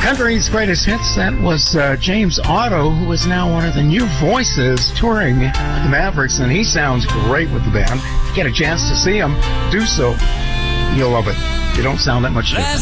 Country's greatest hits, that was James Otto, who is now one of the new voices touring the Mavericks, and he sounds great with the band. Get a chance to see him, do so. You'll love it. You don't sound that much different.